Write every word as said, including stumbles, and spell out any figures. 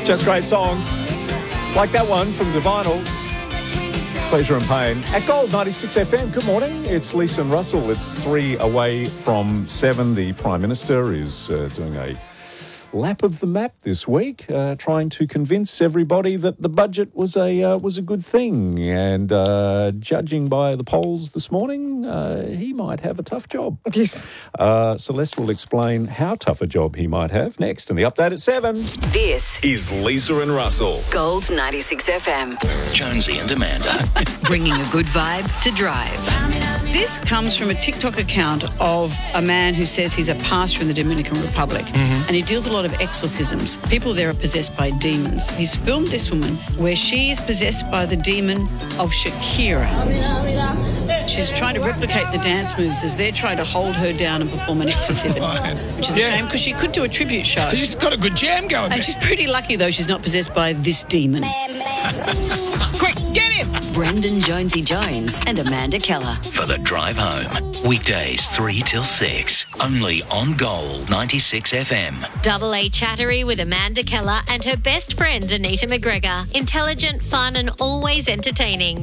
Just great songs. Like that one from the Vinyls. Pleasure and Pain. At Gold ninety-six F M, good morning. It's Lisa and Russell. It's three away from seven. The Prime Minister is uh, doing a lap of the map this week, uh, trying to convince everybody that the budget was a uh, was a good thing. And uh, judging by the polls this morning, uh, he might have a tough job. Yes. Uh, Celeste will explain how tough a job he might have next in the update at seven. This is Lisa and Russell. Gold ninety-six F M. Jonesy and Amanda. Bringing a good vibe to drive. This comes from a TikTok account of a man who says he's a pastor in the Dominican Republic, Mm-hmm. and he deals a lot of exorcisms. People there are possessed by demons. He's filmed this woman where she is possessed by the demon of Shakira. She's trying to replicate the dance moves as they're trying to hold her down and perform an exorcism, Right. which is Yeah. a shame because she could do a tribute show. She's got a good jam going there. And she's pretty lucky, though, she's not possessed by this demon. Quick, get him! Brendan Jonesy Jones and Amanda Keller. For the drive home. Weekdays three till six. Only on Gold ninety-six F M. Double A Chattery with Amanda Keller and her best friend Anita McGregor. Intelligent, fun and always entertaining.